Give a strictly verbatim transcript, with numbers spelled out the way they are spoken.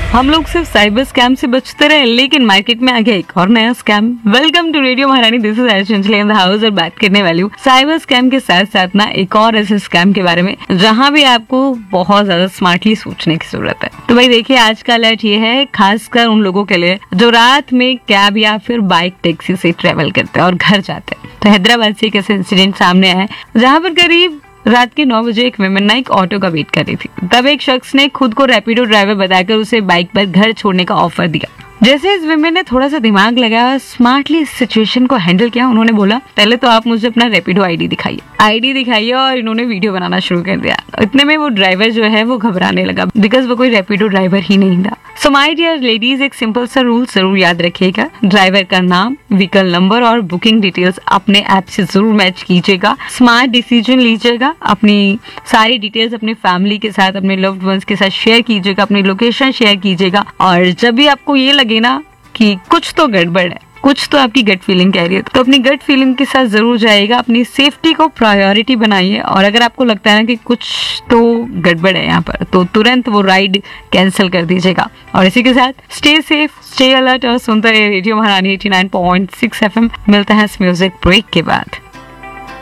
हम लोग सिर्फ साइबर स्कैम से बचते रहे, लेकिन मार्केट में आ गया एक और नया स्कैम। वेलकम टू रेडियो महारानी, this is एशंजलि in the house और बात करने वाली हूँ साइबर स्कैम के साथ साथ ना एक और ऐसे स्कैम के बारे में जहाँ भी आपको बहुत ज्यादा स्मार्टली सोचने की जरूरत है। तो भाई देखिए, आज का अलर्ट ये है खासकर उन लोगों के लिए जो रात में कैब या फिर बाइक टैक्सी से ट्रेवल करते हैं और घर जाते हैं। तो हैदराबाद से एक ऐसे इंसिडेंट सामने आया है जहाँ पर करीब रात के नौ बजे एक विमेन ना एक ऑटो का वेट कर रही थी। तब एक शख्स ने खुद को रैपिडो ड्राइवर बताकर उसे बाइक पर घर छोड़ने का ऑफर दिया। जैसे इस विमेन ने थोड़ा सा दिमाग लगाया, स्मार्टली इस सिचुएशन को हैंडल किया, उन्होंने बोला पहले तो आप मुझे अपना रैपिडो आईडी दिखाइए। आईडी दिखाइए और इन्होंने वीडियो बनाना शुरू कर दिया। इतने में वो ड्राइवर जो है वो घबराने लगा, बिकॉज वो कोई रैपिडो ड्राइवर ही नहीं था। सो माय डियर लेडीज, एक सिंपल सा रूल जरूर याद रखिएगा। ड्राइवर का नाम, व्हीकल नंबर और बुकिंग डिटेल्स अपने ऐप से जरूर मैच कीजिएगा। स्मार्ट डिसीजन लीजिएगा। अपनी सारी डिटेल्स अपनी फैमिली के साथ, अपने लव्ड वंस के साथ शेयर कीजिएगा। अपनी लोकेशन शेयर कीजिएगा। और जब भी आपको ये लगे ना कि कुछ तो गड़बड़ है, कुछ तो आपकी गट फीलिंग कह रही है, तो अपनी गट फीलिंग के साथ जरूर जाइएगा। अपनी सेफ्टी को प्रायोरिटी बनाइए। और अगर आपको लगता है ना कि कुछ तो गड़बड़ है यहाँ पर, तो तुरंत वो राइड कैंसिल कर दीजिएगा। और इसी के साथ स्टे सेफ, स्टे अलर्ट और सुनते रहिए रेडियो महारानी eighty nine point six F M. मिलता है इस म्यूजिक ब्रेक के बाद।